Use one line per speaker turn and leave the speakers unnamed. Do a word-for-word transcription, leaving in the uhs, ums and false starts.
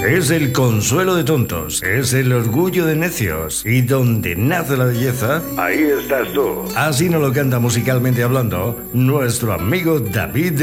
Es el consuelo de tontos, es el orgullo de necios. Y donde nace la belleza, ahí estás tú. Así nos lo canta musicalmente hablando nuestro amigo David